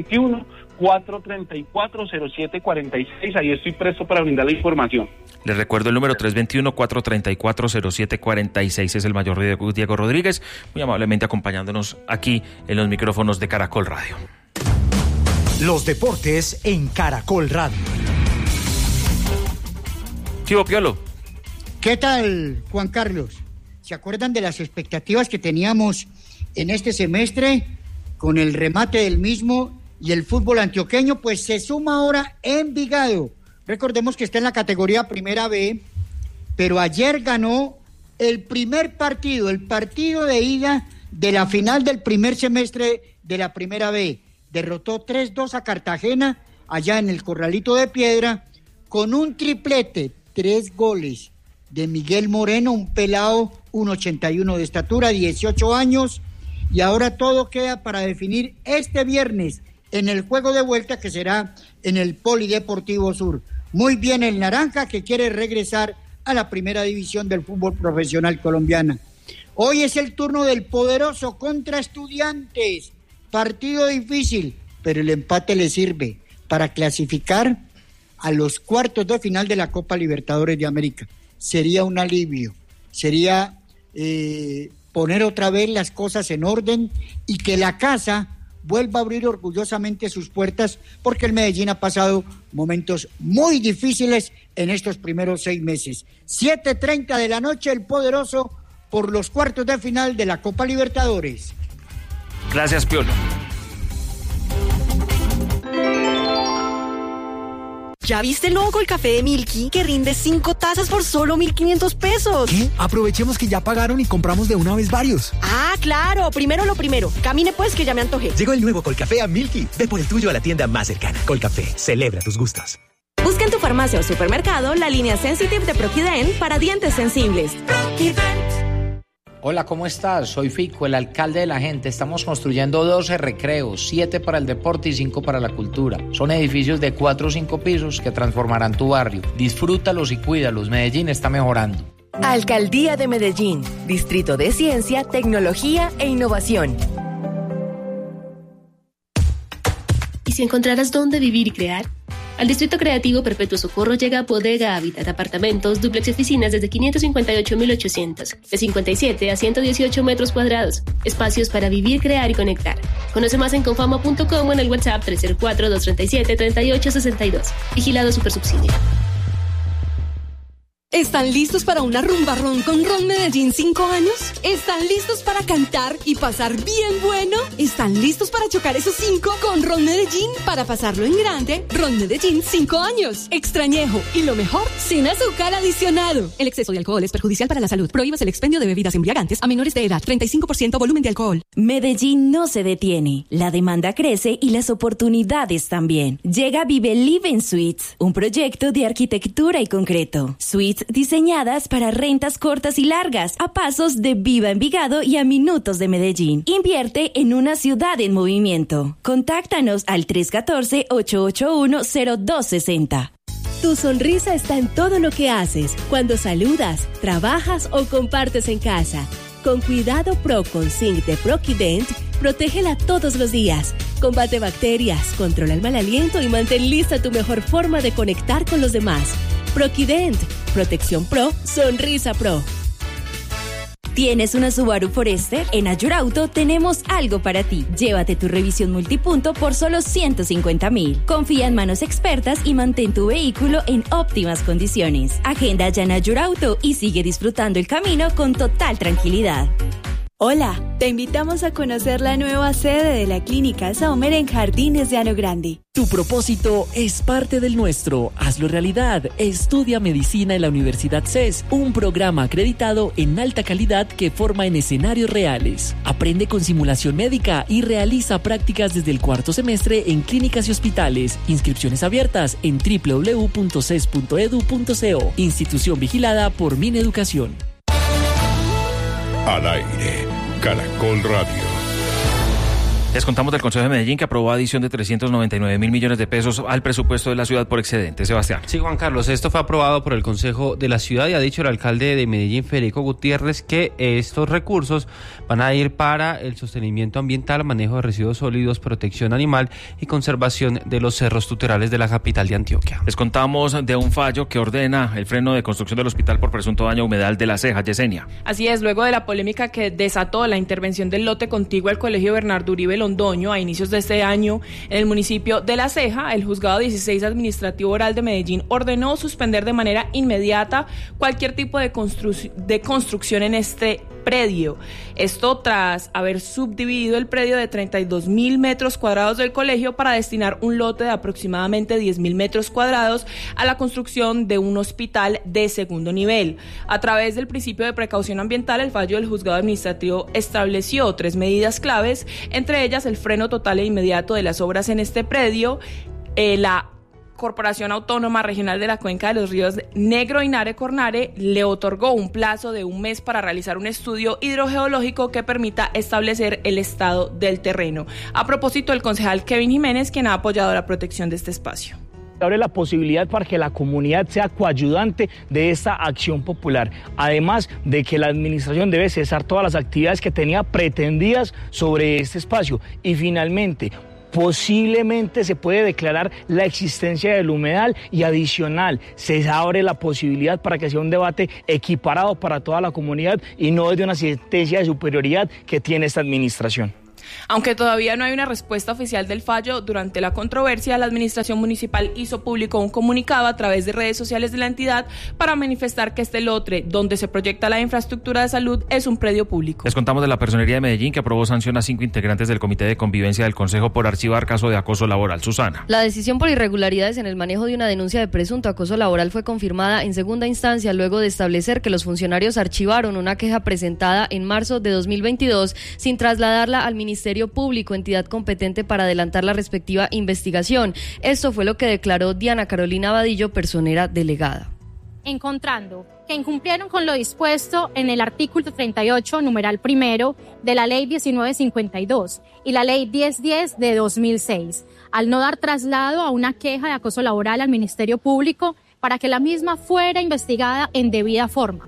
321-434-0746, ahí estoy presto para brindar la información.
Les recuerdo el número 321-434-0746, es el mayor Diego Rodríguez, muy amablemente acompañándonos aquí en los micrófonos de Caracol Radio.
Los deportes en Caracol Radio.
Chivo Piolo.
¿Qué tal, Juan Carlos? ¿Se acuerdan de las expectativas que teníamos en este semestre con el remate del mismo y el fútbol antioqueño, pues se suma ahora Envigado. Recordemos que está en la categoría Primera B, pero ayer ganó el primer partido, el partido de ida de la final del primer semestre de la Primera B. Derrotó 3-2 a Cartagena, allá en el Corralito de Piedra, con un triplete, 3 goles de Miguel Moreno, un pelado, 1.81 de estatura, 18 años, y ahora todo queda para definir este viernes en el juego de vuelta que será en el Polideportivo Sur. Muy bien el Naranja, que quiere regresar a la primera división del fútbol profesional colombiana. Hoy es el turno del Poderoso contra Estudiantes. Partido difícil, pero el empate le sirve para clasificar a los cuartos de final de la Copa Libertadores de América. Sería un alivio, sería poner otra vez las cosas en orden y que la casa vuelva a abrir orgullosamente sus puertas, porque el Medellín ha pasado momentos muy difíciles en estos primeros 6 meses. 7:30 de la noche, el Poderoso por los cuartos de final de la Copa Libertadores.
Gracias, Piolo.
¿Ya viste el nuevo Colcafé de Milky que rinde 5 tazas por solo 1.500 pesos?
¿Qué? Aprovechemos que ya pagaron y compramos de una vez varios.
Ah, claro. Primero lo primero. Camine pues que ya me antojé.
Llegó el nuevo Colcafé a Milky. Ve por el tuyo a la tienda más cercana. Colcafé, celebra tus gustos.
Busca en tu farmacia o supermercado la línea Sensitive de Proquident para dientes sensibles.
Hola, ¿cómo estás? Soy Fico, el alcalde de la gente. Estamos construyendo 12 recreos, 7 para el deporte y 5 para la cultura. Son edificios de 4 o 5 pisos que transformarán tu barrio. Disfrútalos y cuídalos. Medellín está mejorando.
Alcaldía de Medellín, Distrito de Ciencia, Tecnología e Innovación.
¿Y si encontraras dónde vivir y crear? Al Distrito Creativo Perpetuo Socorro llega Bodega Habitat, apartamentos, dúplex y oficinas desde 558.800, de 57 a 118 metros cuadrados. Espacios para vivir, crear y conectar. Conoce más en confama.com o en el WhatsApp 304-237-3862. Vigilado Supersubsidio.
¿Están listos para una rumba ron con Ron Medellín 5 años? ¿Están listos para cantar y pasar bien bueno? ¿Están listos para chocar esos 5 con Ron Medellín para pasarlo en grande? Ron Medellín 5 años. Extrañejo y lo mejor, sin azúcar adicionado. El exceso de alcohol es perjudicial para la salud. Prohíbas el expendio de bebidas embriagantes a menores de edad. 35% volumen de alcohol.
Medellín no se detiene. La demanda crece y las oportunidades también. Llega Vive Live Suites, un proyecto de arquitectura y concreto. Suites diseñadas para rentas cortas y largas, a pasos de Viva Envigado y a minutos de Medellín. Invierte en una ciudad en movimiento. Contáctanos al 314-881-0260.
Tu sonrisa está en todo lo que haces, cuando saludas, trabajas o compartes en casa. Con Cuidado Pro con Zinc de Proquident, protégela todos los días. Combate bacterias, controla el mal aliento y mantén lista tu mejor forma de conectar con los demás. Proquident, protección pro, sonrisa pro.
¿Tienes una Subaru Forester? En Ayurauto tenemos algo para ti. Llévate tu revisión multipunto por solo 150,000. Confía en manos expertas y mantén tu vehículo en óptimas condiciones. Agenda ya en Ayurauto y sigue disfrutando el camino con total tranquilidad.
Hola, te invitamos a conocer la nueva sede de la Clínica Saumer en Jardines de Llano Grande.
Tu propósito es parte del nuestro. Hazlo realidad. Estudia medicina en la Universidad CES, un programa acreditado en alta calidad que forma en escenarios reales. Aprende con simulación médica y realiza prácticas desde el 4º semestre en clínicas y hospitales. Inscripciones abiertas en www.ces.edu.co. Institución vigilada por Mineducación.
Al aire, Caracol Radio.
Les contamos del Consejo de Medellín que aprobó adición de 399.000 millones de pesos al presupuesto de la ciudad por excedente. Sebastián.
Sí, Juan Carlos, esto fue aprobado por el Consejo de la Ciudad y ha dicho el alcalde de Medellín, Federico Gutiérrez, que estos recursos van a ir para el sostenimiento ambiental, manejo de residuos sólidos, protección animal y conservación de los cerros tutelales de la capital de Antioquia.
Les contamos de un fallo que ordena el freno de construcción del hospital por presunto daño humedal de La Ceja. Yesenia.
Así es, luego de la polémica que desató la intervención del lote contiguo al Colegio Bernardo Uribe Londoño a inicios de este año en el municipio de La Ceja, el Juzgado 16 Administrativo Oral de Medellín ordenó suspender de manera inmediata cualquier tipo de construcción en este predio. Esto tras haber subdividido el predio de 32.000 metros cuadrados del colegio para destinar un lote de aproximadamente 10.000 metros cuadrados a la construcción de un hospital de segundo nivel. A través del principio de precaución ambiental, el fallo del juzgado administrativo estableció 3 medidas claves, entre ellas el freno total e inmediato de las obras en este predio, la Corporación Autónoma Regional de la Cuenca de los Ríos Negro y Nare-Cornare le otorgó un plazo de 1 mes para realizar un estudio hidrogeológico que permita establecer el estado del terreno. A propósito, el concejal Kevin Jiménez, quien ha apoyado la protección de este espacio.
Abre la posibilidad para que la comunidad sea coayudante de esta acción popular, además de que la administración debe cesar todas las actividades que tenía pretendidas sobre este espacio y finalmente posiblemente se puede declarar la existencia del humedal y adicional se abre la posibilidad para que sea un debate equiparado para toda la comunidad y no desde una sentencia de superioridad que tiene esta administración.
Aunque todavía no hay una respuesta oficial del fallo, durante la controversia, la administración municipal hizo público un comunicado a través de redes sociales de la entidad para manifestar que este lote, donde se proyecta la infraestructura de salud, es un predio público.
Les contamos de la Personería de Medellín, que aprobó sanción a 5 integrantes del Comité de Convivencia del Consejo por archivar caso de acoso laboral. Susana.
La decisión por irregularidades en el manejo de una denuncia de presunto acoso laboral fue confirmada en segunda instancia luego de establecer que los funcionarios archivaron una queja presentada en marzo de 2022 sin trasladarla al Ministerio Público, entidad competente para adelantar la respectiva investigación. Esto fue lo que declaró Diana Carolina Vadillo, personera delegada.
Encontrando que incumplieron con lo dispuesto en el artículo 38, numeral primero, de la Ley 1952 y la Ley 1010 de 2006, al no dar traslado a una queja de acoso laboral al Ministerio Público para que la misma fuera investigada en debida forma.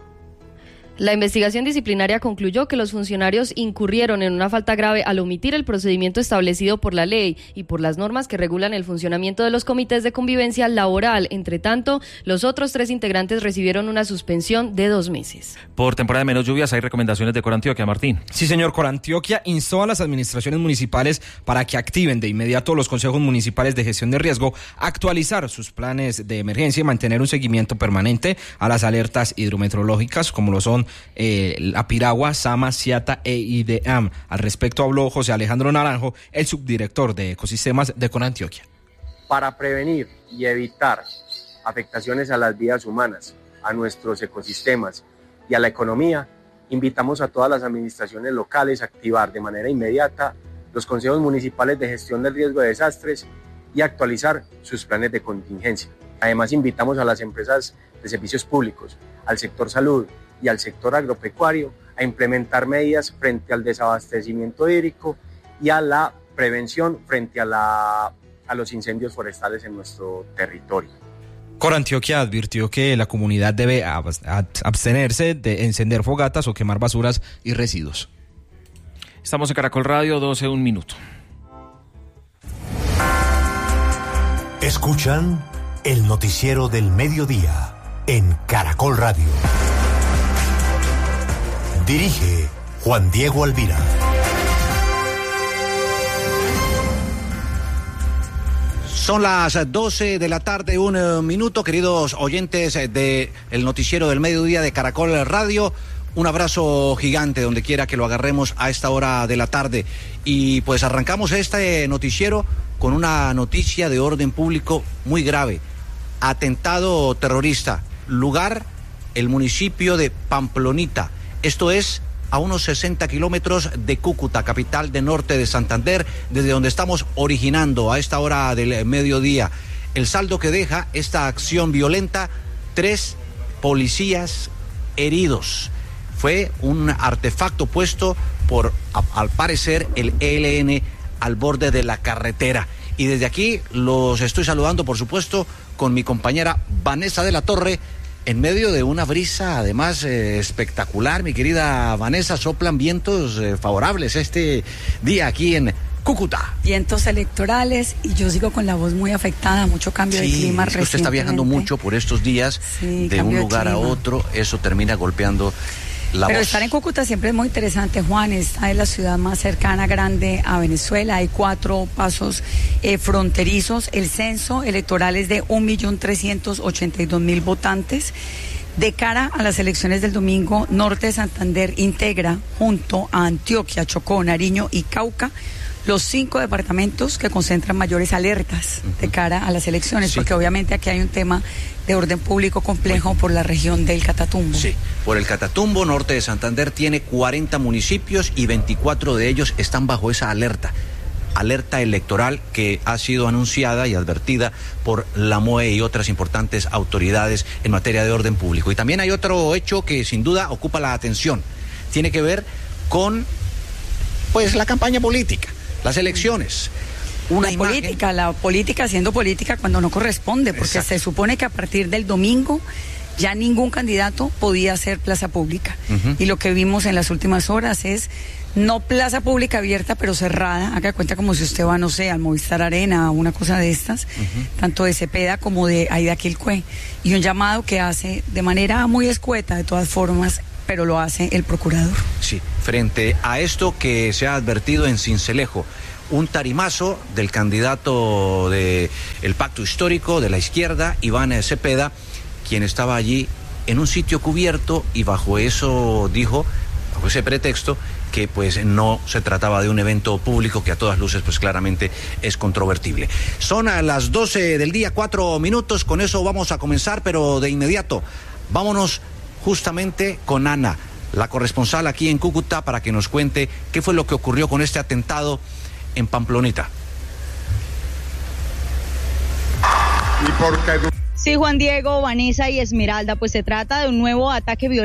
La investigación disciplinaria concluyó que los funcionarios incurrieron en una falta grave al omitir el procedimiento establecido por la ley y por las normas que regulan el funcionamiento de los comités de convivencia laboral. Entre tanto, los otros 3 integrantes recibieron una suspensión de 2 meses.
Por temporada de menos lluvias hay recomendaciones de Corantioquia, Martín.
Sí, señor. Corantioquia instó a las administraciones municipales para que activen de inmediato los consejos municipales de gestión de riesgo, actualizar sus planes de emergencia y mantener un seguimiento permanente a las alertas hidrometeorológicas, como lo son la Piragua, Sama, Ciata e IDEAM. Al respecto habló José Alejandro Naranjo, el subdirector de Ecosistemas de Corantioquia.
Para prevenir y evitar afectaciones a las vidas humanas, a nuestros ecosistemas y a la economía, invitamos a todas las administraciones locales a activar de manera inmediata los consejos municipales de gestión del riesgo de desastres y actualizar sus planes de contingencia. Además, invitamos a las empresas de servicios públicos, al sector salud y al sector agropecuario a implementar medidas frente al desabastecimiento hídrico y a la prevención frente a los incendios forestales en nuestro territorio.
Corantioquia advirtió que la comunidad debe abstenerse de encender fogatas o quemar basuras y residuos.
Estamos en Caracol Radio, 12, 1 minuto.
Escuchan el noticiero del mediodía en Caracol Radio. Dirige Juan Diego Alvira.
Son las 12 de la tarde, 1 minuto, queridos oyentes de el noticiero del mediodía de Caracol Radio. Un abrazo gigante donde quiera que lo agarremos a esta hora de la tarde. Y pues arrancamos este noticiero con una noticia de orden público muy grave. Atentado terrorista. Lugar, el municipio de Pamplonita. Esto es a unos 60 kilómetros de Cúcuta, capital de norte de Santander, desde donde estamos originando a esta hora del mediodía. El saldo que deja esta acción violenta, 3 policías heridos. Fue un artefacto puesto por, al parecer, el ELN al borde de la carretera. Y desde aquí los estoy saludando, por supuesto, con mi compañera Vanessa de la Torre, en medio de una brisa, además, espectacular. Mi querida Vanessa, soplan vientos favorables este día aquí en Cúcuta.
Vientos electorales y yo sigo con la voz muy afectada, mucho cambio de clima.
Sí, usted está viajando mucho por estos días, de un lugar a otro, eso termina golpeando la
Pero
voz.
Estar en Cúcuta siempre es muy interesante, Juan. Esta es la ciudad más cercana, grande a Venezuela. Hay 4 pasos fronterizos. El censo electoral es de 1.382.000 votantes. De cara a las elecciones del domingo, Norte de Santander integra junto a Antioquia, Chocó, Nariño y Cauca los 5 departamentos que concentran mayores alertas de cara a las elecciones, porque obviamente aquí hay un tema de orden público complejo por la región del Catatumbo.
Sí, por el Catatumbo, Norte de Santander tiene 40 municipios y 24 de ellos están bajo esa alerta electoral que ha sido anunciada y advertida por la MOE y otras importantes autoridades en materia de orden público. Y también hay otro hecho que sin duda ocupa la atención. Tiene que ver con, pues, la campaña política, las elecciones.
La política haciendo política cuando no corresponde, porque se supone que a partir del domingo ya ningún candidato podía hacer plaza pública. Y lo que vimos en las últimas horas es no plaza pública abierta, pero cerrada. Haga cuenta como si usted va, no sé, al Movistar Arena, una cosa de estas, tanto de Cepeda como de Aida Quilcue. Y un llamado que hace de manera muy escueta, de todas formas, pero lo hace el procurador.
Sí, frente a esto que se ha advertido en Sincelejo, un tarimazo del candidato del Pacto Histórico de la izquierda, Iván Cepeda, quien estaba allí en un sitio cubierto y bajo eso dijo, bajo ese pretexto, que pues no se trataba de un evento público que a todas luces pues claramente es controvertible. Son a las 12 del día, 4 minutos, con eso vamos a comenzar, pero de inmediato vámonos justamente con Ana, la corresponsal aquí en Cúcuta, para que nos cuente qué fue lo que ocurrió con este atentado en Pamplonita.
Sí, Juan Diego, Vanessa y Esmeralda, pues se trata de un nuevo ataque violento